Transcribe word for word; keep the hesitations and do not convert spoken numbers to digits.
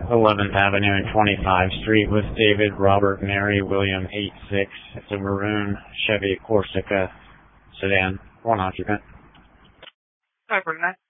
eleventh Avenue and twenty-fifth Street with David Robert Mary William eight six. It's a maroon Chevy Corsica sedan, one occupant. Five for nine.